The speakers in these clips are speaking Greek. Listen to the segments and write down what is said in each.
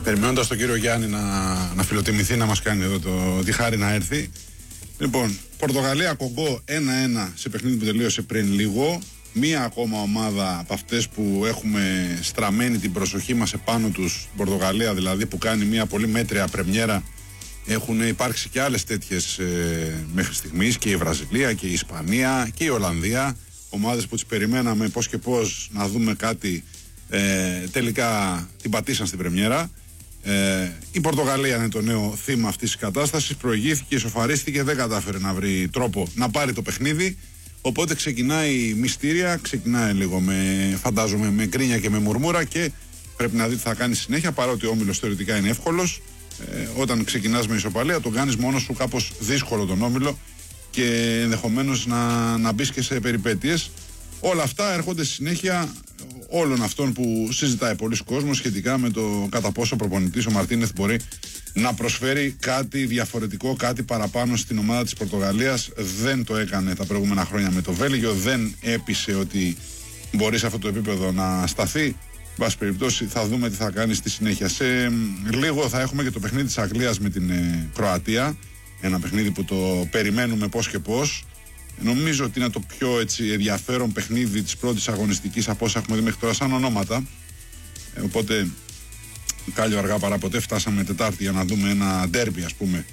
Περιμένοντας τον κύριο Γιάννη να φιλοτιμηθεί, να μας κάνει εδώ τη χάρη να έρθει. Λοιπόν, Πορτογαλία-Κογκό 1-1 σε παιχνίδι που τελείωσε πριν λίγο. Μία ακόμα ομάδα από αυτές που έχουμε στραμμένη την προσοχή μας επάνω τους, Πορτογαλία δηλαδή, που κάνει μια πολύ μέτρια πρεμιέρα. Έχουν υπάρξει και άλλες τέτοιες μέχρι στιγμής, και η Βραζιλία και η Ισπανία και η Ολλανδία. Ομάδες που τις περιμέναμε πώς και πώς να δούμε κάτι, τελικά την πατήσαν στην πρεμιέρα. Η Πορτογαλία είναι το νέο θύμα αυτής της κατάστασης. Προηγήθηκε, ισοφαρίστηκε, δεν κατάφερε να βρει τρόπο να πάρει το παιχνίδι. Οπότε ξεκινάει μυστήρια, ξεκινάει λίγο φαντάζομαι με γκρίνια και με μουρμούρα, και πρέπει να δει τι θα κάνει συνέχεια, παρότι ο όμιλος θεωρητικά είναι εύκολος. Όταν ξεκινάς με ισοπαλία, τον κάνεις μόνος σου κάπως δύσκολο τον όμιλο και ενδεχομένως να μπεις και σε περιπέτειες. Όλα αυτά έρχονται στη συνέχεια όλων αυτών που συζητάει πολλοί κόσμος σχετικά με το κατά πόσο ο προπονητής ο Μαρτίνεθ μπορεί να προσφέρει κάτι διαφορετικό, κάτι παραπάνω στην ομάδα της Πορτογαλίας. Δεν το έκανε τα προηγούμενα χρόνια με το Βέλγιο, δεν έπεισε ότι μπορεί σε αυτό το επίπεδο να σταθεί. Βάση περιπτώσει, θα δούμε τι θα κάνει στη συνέχεια. Σε λίγο θα έχουμε και το παιχνίδι της Αγγλίας με την Κροατία. Ένα παιχνίδι που το περιμένουμε πώς και πώς. Νομίζω ότι είναι το πιο ενδιαφέρον παιχνίδι της πρώτης αγωνιστικής από όσα έχουμε δει μέχρι τώρα σαν ονόματα. Οπότε, κάλλιο αργά παρά ποτέ, φτάσαμε Τετάρτη για να δούμε ένα ντέρμπι, ας πούμε,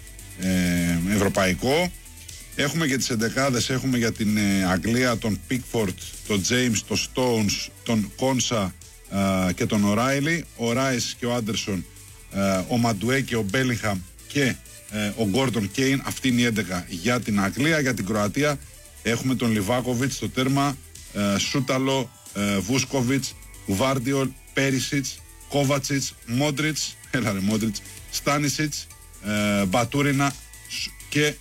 ευρωπαϊκό. Έχουμε και τις εντεκάδες, έχουμε για την Αγγλία τον Pickford, τον James, τον Stones, τον Κόνσα και τον O'Reilly, ο Ράις και ο Άντερσον, ο Μαντουέ και ο Μπέλιγχαμ και ο Γκόρντον Κέιν. Αυτή είναι η 11 για την Αγγλία. Για την Κροατία έχουμε τον Λιβάκοβιτς στο τέρμα, Σούταλο, Βούσκοβιτς, Βάρντιολ, Πέρισιτς, Κόβατσιτς, Μόντριτς, Στάνισιτς, Μπατούρινα και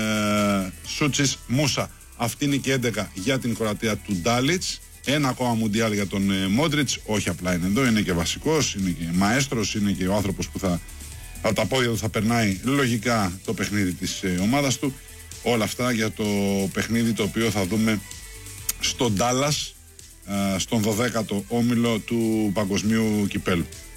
Σούτσις Μούσα. Αυτή είναι και 11 για την Κροατία του Ντάλιτς. Ένα ακόμα μουντιάλ για τον Μόντριτς. Όχι απλά είναι εδώ, είναι και βασικός, είναι και μαέστρος, είναι και ο άνθρωπος που από τα πόδια του θα περνάει λογικά το παιχνίδι της ομάδας του. Όλα αυτά για το παιχνίδι το οποίο θα δούμε στο Ντάλλας, στον 12ο όμιλο του Παγκοσμίου Κυπέλου.